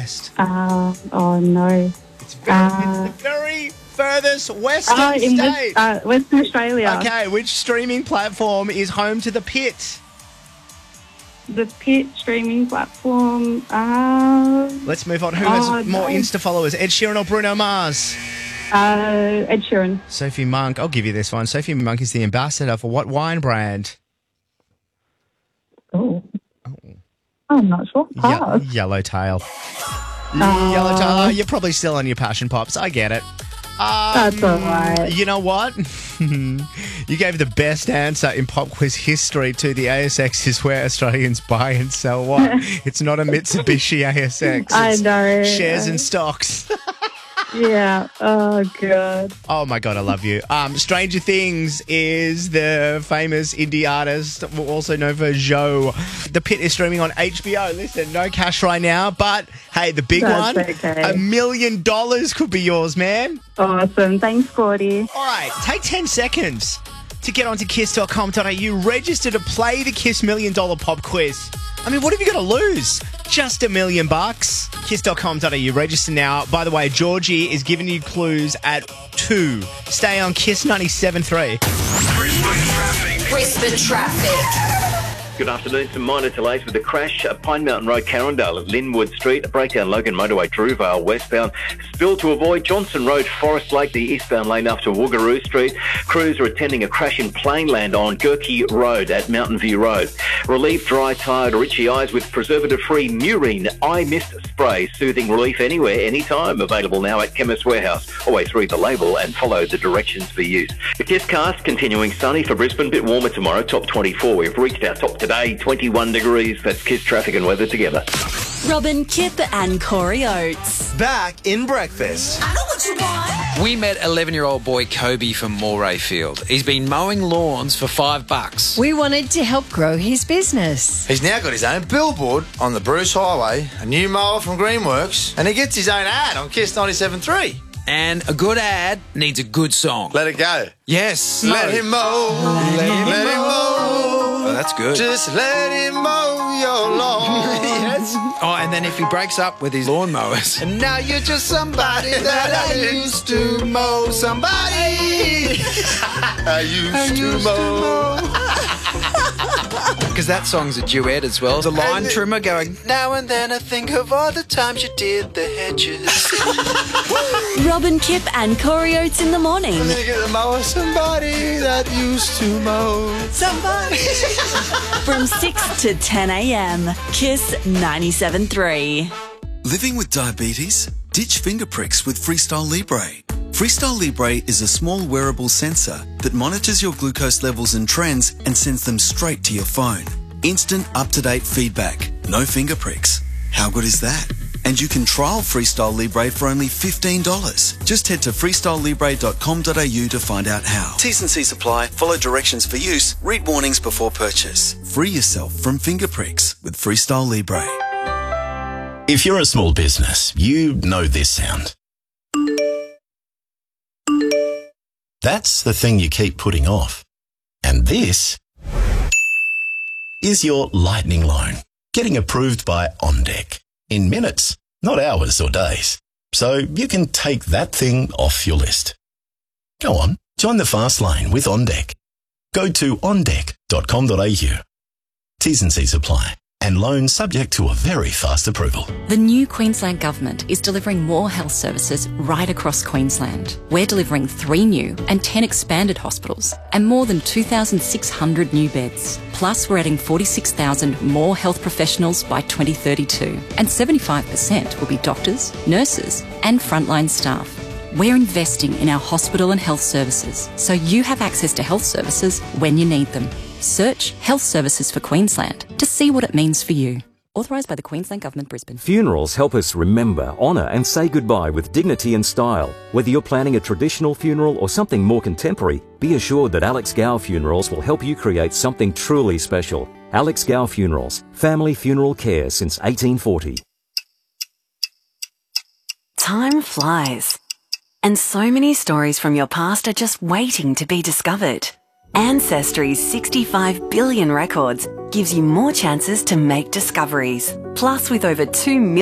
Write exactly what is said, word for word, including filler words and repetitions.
west? Uh, oh, no. It's, very, Uh, it's the very furthest western uh, in state. West, uh, Western Australia. Okay, which streaming platform is home to The Pit? The Pit streaming platform. Uh, Let's move on. Who Oh, has more no. Insta followers, Ed Sheeran or Bruno Mars? uh, Ed Sheeran. Sophie Monk. I'll give you this one. Sophie Monk is the ambassador for what wine brand? Oh. I'm not sure. Ye- Pass. Yellowtail. Oh. Yellowtail. You're probably still on your passion pops. I get it. Um, That's all right. You know what? You gave the best answer in pop quiz history to the A S X is where Australians buy and sell what? It's not a Mitsubishi A S X. I It's know. shares and stocks. Yeah. Oh, God. Oh my God, I love you. Um, Stranger Things is the famous indie artist, also known for Joe. The Pit is streaming on H B O. Listen, no cash right now, but hey, the big That's one, okay. a million dollars could be yours, man. Awesome. Thanks, Gordy. All right, take ten seconds to get onto kiss dot com dot a u, register to play the Kiss Million Dollar Pop Quiz. I mean, what have you got to lose? Just a million bucks. kiss dot com dot a u, register now. By the way, Georgie is giving you clues at two. Stay on Kiss ninety-seven point three. Brisbane traffic. Brisbane traffic. Good afternoon. Some minor delays with the crash at Pine Mountain Road, Carindale at Linwood Street. A breakdown Logan Motorway, Drewvale westbound. Spill to avoid Johnson Road, Forest Lake, the eastbound lane after Woogaroo Street. Crews are attending a crash in Plainland on Gurkey Road at Mountain View Road. Relief dry, tired or itchy eyes with preservative-free Murine Eye Mist Spray. Soothing relief anywhere, anytime. Available now at Chemist Warehouse. Always read the label and follow the directions for use. The Kiss cast continuing sunny for Brisbane. Bit warmer tomorrow, top twenty-four. We've reached our top today, twenty-one degrees. That's Kiss traffic and weather together. Robin, Kip and Corey Oates. Back in breakfast. I know what you want. We met eleven-year-old boy Kobe from Moray Field. He's been mowing lawns for five bucks. We wanted to help grow his business. He's now got his own billboard on the Bruce Highway, a new mower from Greenworks, and he gets his own ad on Kiss ninety-seven point three. And a good ad needs a good song. Let it go. Yes. Let him mow. Let him, let him mow. Oh, that's good. Just let him mow your lawn. Yes. Oh, and then if he breaks up with his lawnmowers. And now you're just somebody that I used to mow. Somebody I used, I used to mow. Because that song's a duet as well. The line And trimmer going, now and then I think of all the times you did the hedges. Robin, Kip and Corey Oates in the morning. I'm gonna get the mower. Somebody that used to mow. Somebody. From six to ten a.m. Kiss ninety-seven point three. Living with diabetes? Ditch finger pricks with Freestyle Libre. Freestyle Libre is a small wearable sensor that monitors your glucose levels and trends and sends them straight to your phone. Instant up-to-date feedback. No finger pricks. How good is that? And you can trial Freestyle Libre for only fifteen dollars. Just head to freestyle libre dot com dot a u to find out how. T's and C's apply. Follow directions for use. Read warnings before purchase. Free yourself from finger pricks with Freestyle Libre. If you're a small business, you know this sound. That's the thing you keep putting off. And this is your lightning loan, getting approved by OnDeck. In minutes, not hours or days. So you can take that thing off your list. Go on, join the fast lane with OnDeck. Go to on deck dot com dot a u. T's and C's apply. And loans subject to a very fast approval. The new Queensland Government is delivering more health services right across Queensland. We're delivering three new and ten expanded hospitals and more than two thousand six hundred new beds. Plus, we're adding forty-six thousand more health professionals by twenty thirty-two. And seventy-five percent will be doctors, nurses and frontline staff. We're investing in our hospital and health services so you have access to health services when you need them. Search Health Services for Queensland to see what it means for you. Authorised by the Queensland Government, Brisbane. Funerals help us remember, honour and say goodbye with dignity and style. Whether you're planning a traditional funeral or something more contemporary, be assured that Alex Gow Funerals will help you create something truly special. Alex Gow Funerals, family funeral care since eighteen forty. Time flies. And so many stories from your past are just waiting to be discovered. Ancestry's sixty-five billion records gives you more chances to make discoveries. Plus, with over two million